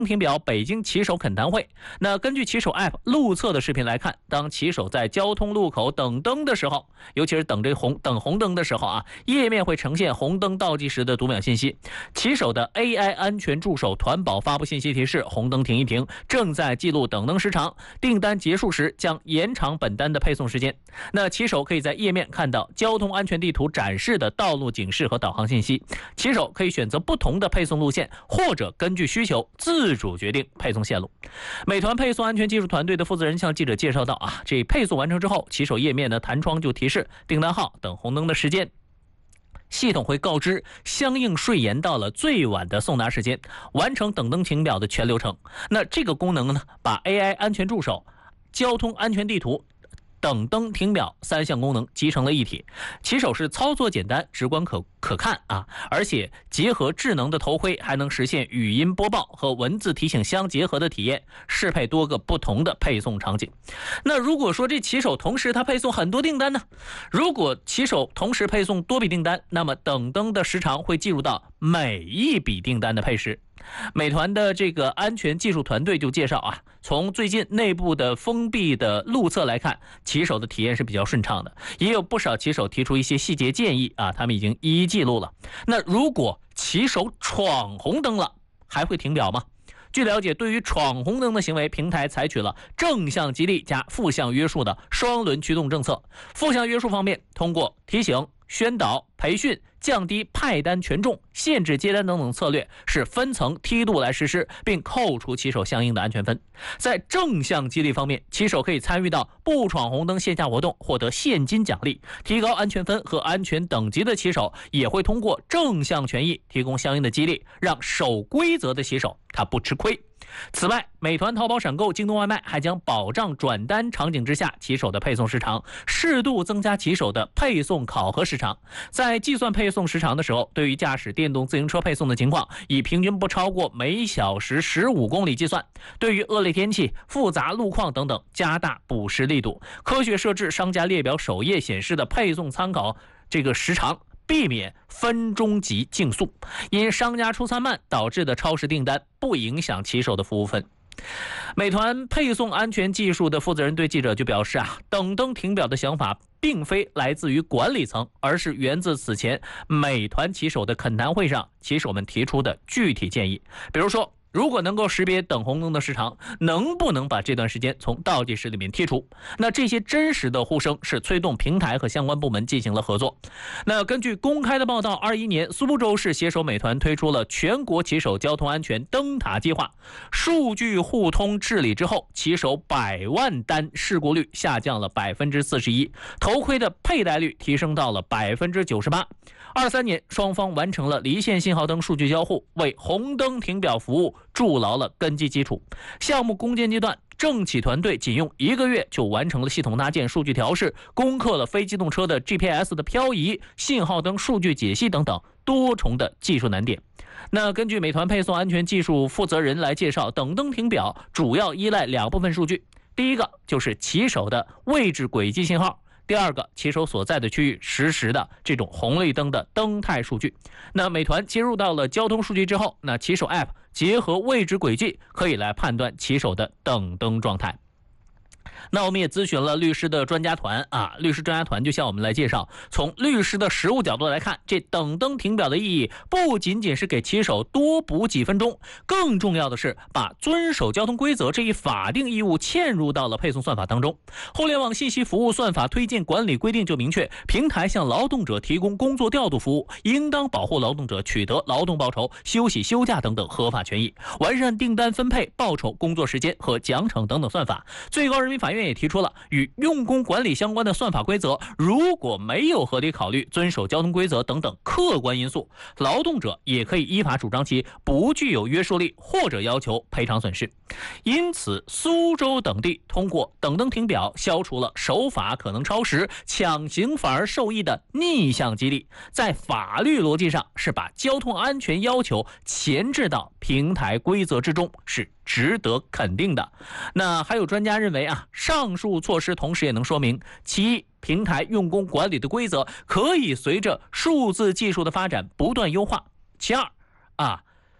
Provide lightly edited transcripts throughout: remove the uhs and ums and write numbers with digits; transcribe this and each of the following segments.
停表北京骑手恳谈会。那根据骑手 App 路测的视频来看，当骑手在交通路口等灯的时候，尤其是等红灯的时候啊，页面会呈现红灯倒计时的读秒信息。骑手的 AI 安全助手团保发布信息提示：红灯停一停，正在记录等灯时长，订单结束时将延长本单的配送时间。那骑手可以在页面看到交通安全地图展示的道路警示和导航信息。骑手可以选择不同的配送路线，或者根据需求自主决定配送线路。美团配送安全技术团队的负责人向记者介绍到啊，这配送完成之后，骑手页面的弹窗就提示订单号、等红灯的时间。系统会告知相应顺延到了最晚的送达时间，完成等灯停表的全流程。那这个功能呢，把 AI 安全助手、交通安全地图、等灯停表3项功能集成了一体。骑手是操作简单、直观可看啊，而且结合智能的头盔，还能实现语音播报和文字提醒相结合的体验，适配多个不同的配送场景。那如果说这骑手同时他配送很多订单呢？如果骑手同时配送多笔订单，那么等灯的时长会计入到每一笔订单的配时。美团的这个安全技术团队就介绍啊，从最近内部的封闭的路测来看，骑手的体验是比较顺畅的，也有不少骑手提出一些细节建议啊，他们已经一一记录了。那如果骑手闯红灯了，还会停表吗？据了解，对于闯红灯的行为，平台采取了正向激励加负向约束的双轮驱动政策。负向约束方面，通过提醒、宣导、培训、降低派单权重、限制接单等等策略，是分层梯度来实施，并扣除骑手相应的安全分。在正向激励方面，骑手可以参与到不闯红灯线下活动，获得现金奖励，提高安全分和安全等级的骑手也会通过正向权益提供相应的激励，让守规则的骑手他不吃亏。此外，美团、淘宝闪购、京东外卖还将保障转单场景之下骑手的配送时长，适度增加骑手的配送考核时长。在计算配送时长的时候，对于驾驶电动自行车配送的情况，以平均不超过每小时15公里计算。对于恶劣天气、复杂路况等等，加大补时力度，科学设置商家列表首页显示的配送参考这个时长，避免分钟级竞速，因商家出餐慢导致的超时订单不影响骑手的服务分。美团配送安全技术的负责人对记者就表示啊，等灯停表的想法并非来自于管理层，而是源自此前美团骑手的恳谈会上骑手们提出的具体建议。比如说，如果能够识别等红灯的时长，能不能把这段时间从倒计时里面剔除？那这些真实的呼声是催动平台和相关部门进行了合作。那根据公开的报道，21年苏州市携手美团推出了全国骑手交通安全灯塔计划，数据互通治理之后，骑手100万单事故率下降了41%，头盔的佩戴率提升到了98%。23年，双方完成了离线信号灯数据交互，为红灯停表服务筑牢了根基基础。项目攻坚阶段，政企团队仅用1个月就完成了系统搭建、数据调试，攻克了非机动车的 GPS 的漂移、信号灯数据解析等等多重的技术难点。那根据美团配送安全技术负责人来介绍，等灯停表主要依赖2部分数据，第一个就是骑手的位置轨迹信号，第二个，骑手所在的区域实时的这种红绿灯的灯态数据。那美团接入到了交通数据之后，那骑手 App 结合位置轨迹，可以来判断骑手的等灯状态。那我们也咨询了律师的专家团啊，律师专家团就向我们来介绍，从律师的实务角度来看，这等灯停表的意义不仅仅是给骑手多补几分钟，更重要的是把遵守交通规则这一法定义务嵌入到了配送算法当中。互联网信息服务算法推荐管理规定就明确，平台向劳动者提供工作调度服务，应当保护劳动者取得劳动报酬、休息休假等等合法权益，完善订单分配、报酬、工作时间和奖惩等等算法。最高人民法院也提出了与用工管理相关的算法规则，如果没有合理考虑遵守交通规则等等客观因素，劳动者也可以依法主张其不具有约束力，或者要求赔偿损失。因此，苏州等地通过等灯停表，消除了守法可能超时、强行反而受益的逆向激励，在法律逻辑上是把交通安全要求前置到平台规则之中，是值得肯定的。那还有专家认为啊，上述措施同时也能说明，其一，平台用工管理的规则可以随着数字技术的发展不断优化；其二，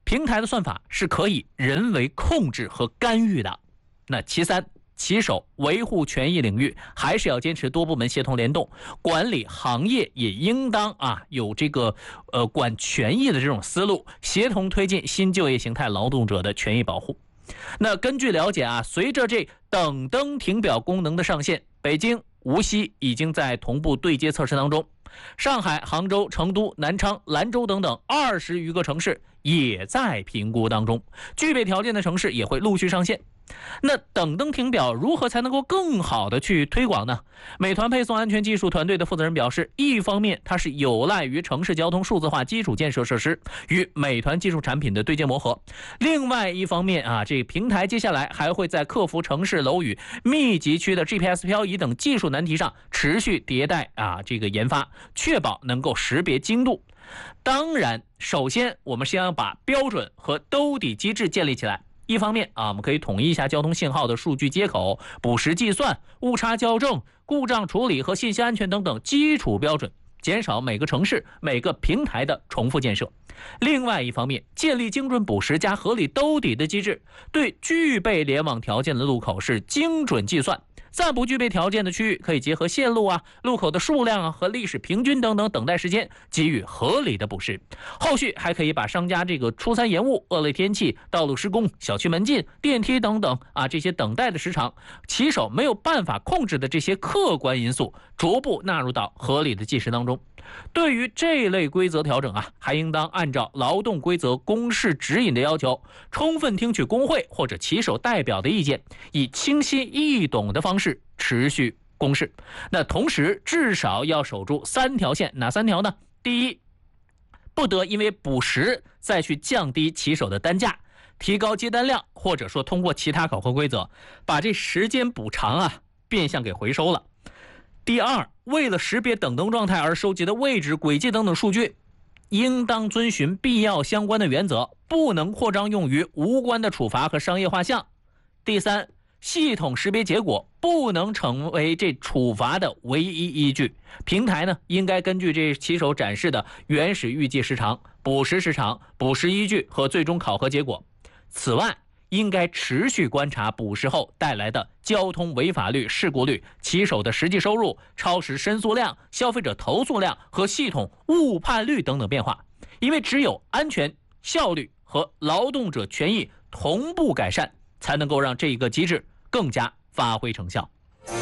平台的算法是可以人为控制和干预的。那其三，骑手维护权益领域还是要坚持多部门协同联动，管理行业也应当有这个管权益的这种思路，协同推进新就业形态劳动者的权益保护。那根据了解随着这等灯停表功能的上线，北京、无锡已经在同步对接测试当中，上海、杭州、成都、南昌、兰州等等20余个城市也在评估当中，具备条件的城市也会陆续上线。那等灯停表如何才能够更好的去推广呢？美团配送安全技术团队的负责人表示，一方面它是有赖于城市交通数字化基础建设设施与美团技术产品的对接磨合，另外一方面这平台接下来还会在克服城市楼宇密集区的 GPS 漂移等技术难题上持续迭代这个研发，确保能够识别精度。当然，首先我们先要把标准和兜底机制建立起来。一方面我们可以统一一下交通信号的数据接口、补时计算、误差校正、故障处理和信息安全等等基础标准，减少每个城市、每个平台的重复建设。另外一方面，建立精准补时加合理兜底的机制，对具备联网条件的路口是精准计算，暂不具备条件的区域可以结合线路路口的数量和历史平均等等等待时间给予合理的补时。后续还可以把商家这个出餐延误、恶劣天气、道路施工、小区门禁、电梯等等这些等待的时长，骑手没有办法控制的这些客观因素逐步纳入到合理的计时当中。对于这类规则调整还应当按照劳动规则公示指引的要求，充分听取工会或者骑手代表的意见，以清晰易懂的方式持续公示。那同时至少要守住3条线，哪3条呢？第一，不得因为补时再去降低骑手的单价，提高接单量，或者说通过其他考核规则把这时间补偿变相给回收了。第二，为了识别等灯状态而收集的位置、轨迹等等数据，应当遵循必要相关的原则，不能扩张用于无关的处罚和商业画像。第三，系统识别结果不能成为这处罚的唯一依据。平台呢，应该根据这骑手展示的原始预计时长、补时时长、补时依据和最终考核结果。此外，应该持续观察补时后带来的交通违法率、事故率、骑手的实际收入、超时申诉量、消费者投诉量和系统误判率等等变化，因为只有安全、效率和劳动者权益同步改善，才能够让这一个机制更加发挥成效。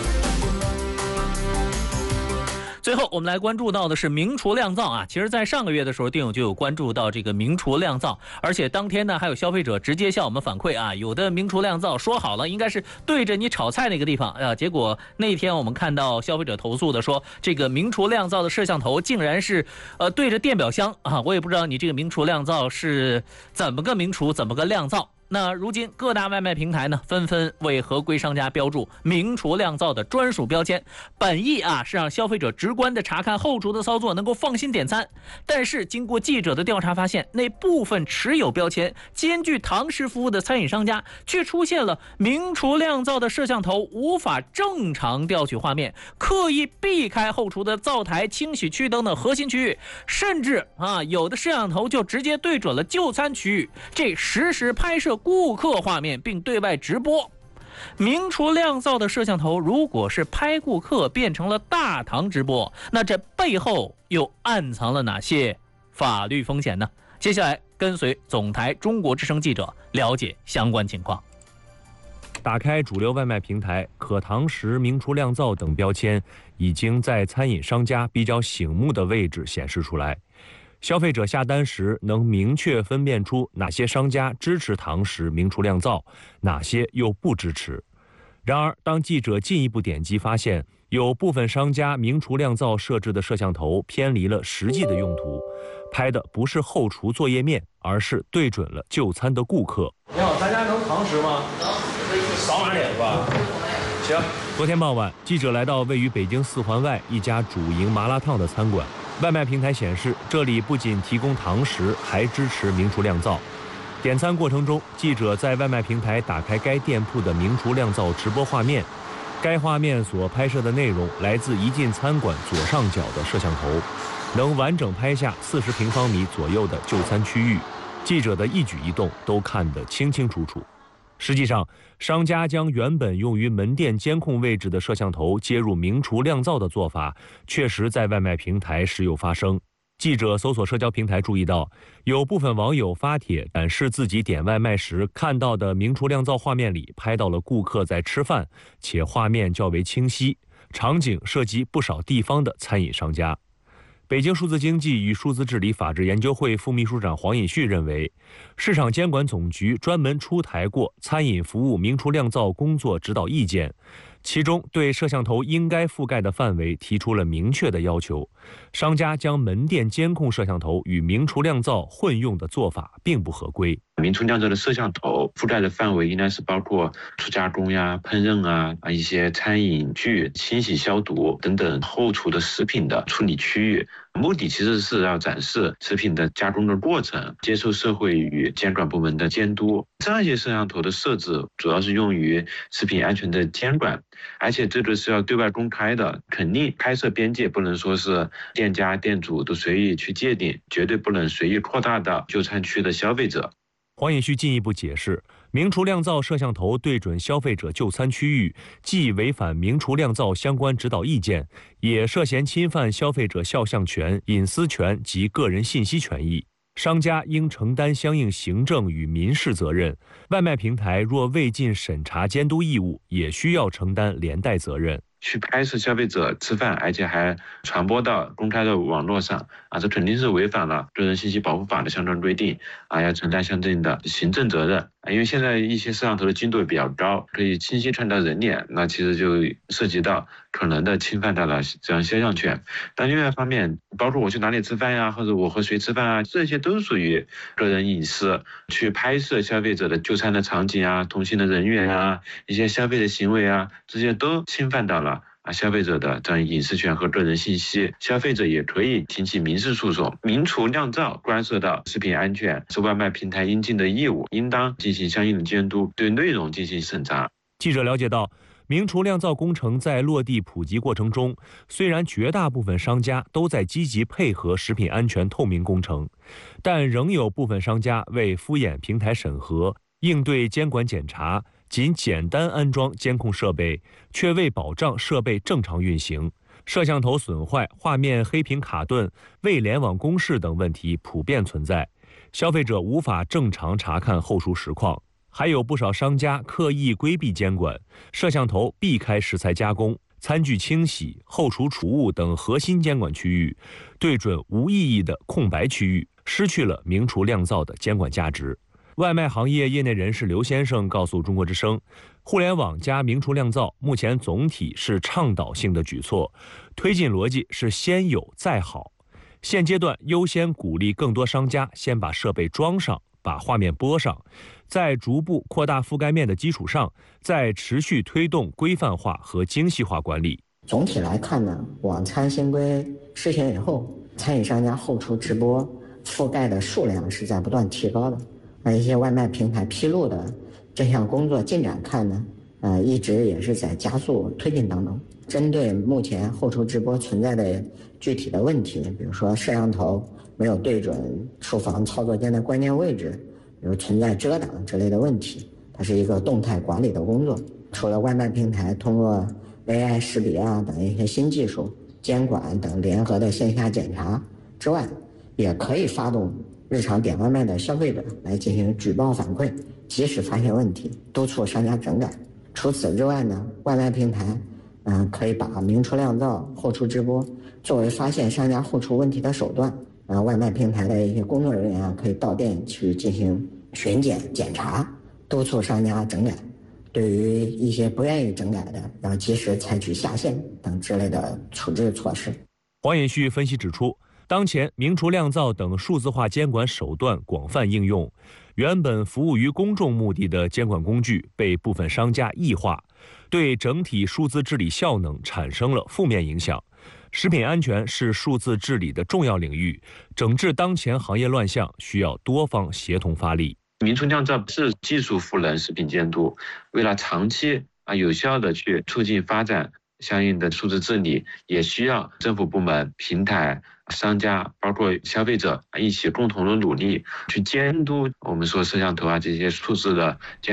最后我们来关注到的是明厨亮灶其实在上个月的时候，丁友就有关注到这个明厨亮灶，而且当天呢还有消费者直接向我们反馈有的明厨亮灶说好了应该是对着你炒菜那个地方结果那天我们看到消费者投诉的说，这个明厨亮灶的摄像头竟然是对着电表箱我也不知道你这个明厨亮灶是怎么个明厨，怎么个亮灶。那如今各大外卖平台呢，纷纷为合规商家标注明厨亮灶的专属标签，本意是让消费者直观的查看后厨的操作，能够放心点餐。但是经过记者的调查发现，那部分持有标签兼具堂食服务的餐饮商家，却出现了明厨亮灶的摄像头无法正常调取画面，刻意避开后厨的灶台、清洗区等等核心区域，甚至有的摄像头就直接对准了就餐区域，这实时拍摄顾客画面并对外直播。明厨亮灶的摄像头如果是拍顾客变成了大堂直播，那这背后又暗藏了哪些法律风险呢？接下来跟随总台中国之声记者了解相关情况。 打开主流外卖平台，可堂食、明厨亮灶等标签已经在餐饮商家比较醒目的位置显示出来。消费者下单时能明确分辨出哪些商家支持堂食、明厨亮灶，哪些又不支持。然而，当记者进一步点击发现，有部分商家明厨亮灶设置的摄像头偏离了实际的用途，拍的不是后厨作业面，而是对准了就餐的顾客。 你好，咱家能堂食吗？能，扫码点是吧？行。 昨天傍晚，记者来到位于北京4环外一家主营麻辣烫的餐馆。外卖平台显示，这里不仅提供堂食，还支持明厨亮灶。点餐过程中，记者在外卖平台打开该店铺的明厨亮灶直播画面，该画面所拍摄的内容来自一进餐馆左上角的摄像头，能完整拍下40平方米左右的就餐区域。 记者的一举一动都看得清清楚楚。实际上，商家将原本用于门店监控位置的摄像头接入明厨亮灶的做法，确实在外卖平台时有发生。记者搜索社交平台注意到，有部分网友发帖展示自己点外卖时看到的明厨亮灶画面里拍到了顾客在吃饭，且画面较为清晰，场景涉及不少地方的餐饮商家。北京数字经济与数字治理法治研究会副秘书长黄尹旭认为，市场监管总局专门出台过餐饮服务明厨亮灶工作指导意见，其中对摄像头应该覆盖的范围提出了明确的要求。商家将门店监控摄像头与明厨亮灶混用的做法并不合规。 明厨亮灶的摄像头覆盖的范围应该是包括初加工呀、烹饪啊、一些餐饮具、清洗消毒等等后厨的食品的处理区域。目的其实是要展示食品的加工的过程，接受社会与监管部门的监督。这样一些摄像头的设置主要是用于食品安全的监管，而且这个是要对外公开的，肯定拍摄边界不能说是店家店主都随意去界定，绝对不能随意扩大到就餐区的消费者。 黄尹旭进一步解释，明厨亮灶摄像头对准消费者就餐区域，既违反明厨亮灶相关指导意见，也涉嫌侵犯消费者肖像权、隐私权及个人信息权益。商家应承担相应行政与民事责任，外卖平台若未尽审查监督义务，也需要承担连带责任。 去拍摄消费者吃饭，而且还传播到公开的网络上这肯定是违反了个人信息保护法的相关规定要承担相应的行政责任。因为现在一些摄像头的精度比较高，可以清晰看到人脸，那其实就涉及到可能的侵犯到了这样肖像权。但另外一方面，包括我去哪里吃饭呀，或者我和谁吃饭这些都属于个人隐私。去拍摄消费者的就餐的场景同行的人员一些消费的行为这些都侵犯到了消费者的这样隐私权和个人信息，消费者也可以提起民事诉讼。明厨亮灶关涉到食品安全，是外卖平台应尽的义务，应当进行相应的监督，对内容进行审查。 记者了解到，明厨亮灶工程在落地普及过程中，虽然绝大部分商家都在积极配合食品安全透明工程，但仍有部分商家为敷衍平台审核、应对监管检查，仅简单安装监控设备，却未保障设备正常运行，摄像头损坏、画面黑屏卡顿、未联网公示等问题普遍存在，消费者无法正常查看后厨实况。还有不少商家刻意规避监管，摄像头避开食材加工、餐具清洗、后厨储物等核心监管区域，对准无意义的空白区域，失去了明厨亮灶的监管价值。外卖行业业内人士刘先生告诉中国之声，互联网加明厨亮灶目前总体是倡导性的举措，推进逻辑是先有再好。现阶段优先鼓励更多商家先把设备装上，把画面播上，在逐步扩大覆盖面的基础上，再持续推动规范化和精细化管理。 总体来看呢，网餐新规施行以后，餐饮商家后厨直播覆盖的数量是在不断提高的。一些外卖平台披露的这项工作进展看呢，一直也是在加速推进当中。针对目前后厨直播存在的具体的问题，比如说摄像头没有对准厨房操作间的关键位置，比如存在遮挡之类的问题，它是一个动态管理的工作。除了外卖平台通过 AI 识别等一些新技术、监管等联合的线下检查之外，也可以发动日常点外卖的消费者来进行举报反馈，及时发现问题，督促商家整改。除此之外呢，外卖平台可以把明厨亮灶后厨直播作为发现商家后厨问题的手段。外卖平台的一些工作人员可以到店去进行巡检检查，督促商家整改。对于一些不愿意整改的，要及时采取下线等之类的处置措施。 黄尹旭分析指出，当前明厨亮灶等数字化监管手段广泛应用，原本服务于公众目的的监管工具被部分商家异化，对整体数字治理效能产生了负面影响。食品安全是数字治理的重要领域，整治当前行业乱象需要多方协同发力。 明厨亮灶是技术赋能食品监督，为了长期有效的去促进发展相应的数字治理，也需要政府部门、平台、商家，包括消费者一起共同的努力，去监督我们说摄像头这些数字的监